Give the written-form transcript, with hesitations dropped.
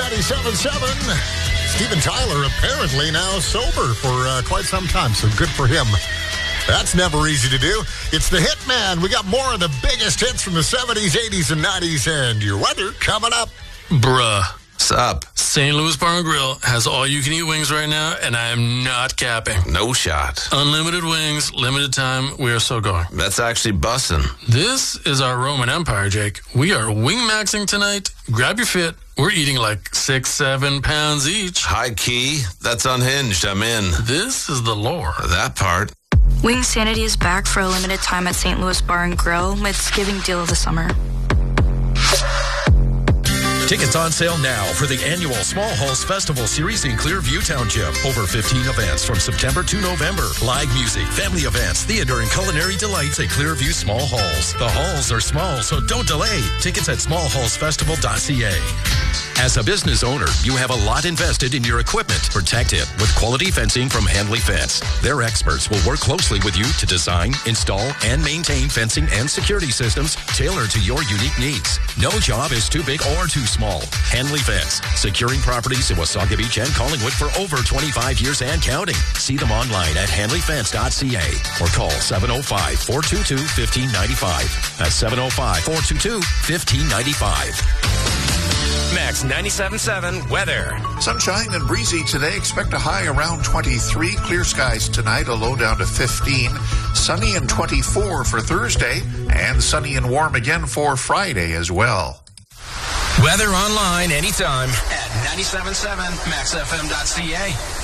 97.7. Steven Tyler apparently now sober for quite some time, so good for him. That's never easy to do. It's the Hitman. We got more of the biggest hits from the 70s, 80s, and 90s, and your weather coming up. Bruh. What's up? St. Louis Bar and Grill has all-you-can-eat wings right now, and I am not capping. No shot. Unlimited wings, limited time. We are so going. That's actually bussin'. This is our Roman Empire, Jake. We are wing-maxing tonight. Grab your fit. We're eating like 6-7 pounds each. High key. That's unhinged. I'm in. This is the lore. That part. Wing Sanity is back for a limited time at St. Louis Bar and Grill. It's giving deal of the summer. Tickets on sale now for the annual Small Halls Festival Series in Clearview Township. Over 15 events from September to November. Live music, family events, theater, and culinary delights at Clearview Small Halls. The halls are small, so don't delay. Tickets at smallhallsfestival.ca. As a business owner, you have a lot invested in your equipment. Protect it with quality fencing from Handley Fence. Their experts will work closely with you to design, install, and maintain fencing and security systems tailored to your unique needs. No job is too big or too small. Handley Fence, securing properties in Wasaga Beach and Collingwood for over 25 years and counting. See them online at handleyfence.ca or call 705-422-1595. That's 705-422-1595. Max 97.7 weather. Sunshine and breezy today. Expect a high around 23. Clear skies tonight, a low down to 15. Sunny and 24 for Thursday, and sunny and warm again for Friday as well. Weather online anytime at 97.7maxfm.ca.